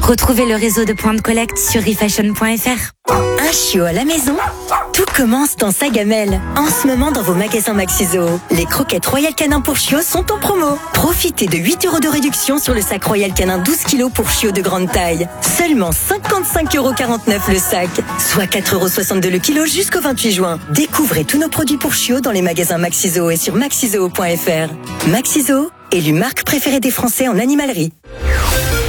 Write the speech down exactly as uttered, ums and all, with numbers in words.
Retrouvez le réseau de points de collecte sur refashion point f r. Un chiot à la maison? Tout commence dans sa gamelle. En ce moment, dans vos magasins Maxiso, les croquettes Royal Canin pour chiots sont en promo. Profitez de huit euros de réduction sur le sac Royal Canin douze kilos pour chiots de grande taille. Seulement cinquante-cinq euros quarante-neuf le sac, soit quatre euros soixante-deux le kilo jusqu'au vingt-huit juin. Découvrez tous nos produits pour chiots dans les magasins Maxiso et sur maxizoo point f r. Maxiso, élu marque préférée des Français en animalerie.